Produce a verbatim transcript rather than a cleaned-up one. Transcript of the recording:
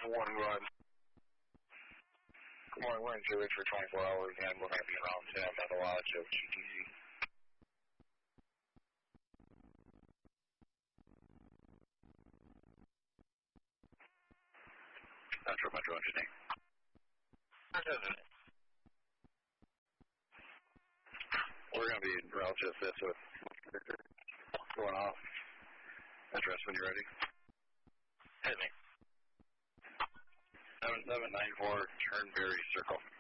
one run. Good morning, we're in Q H for twenty-four hours, and we're going to be around ten at the lodge of G T Z. Metro, Metro Engineering. We're going to be in route just this with going off. Address when you're ready. Hit me. seven seven nine four Turnberry Circle.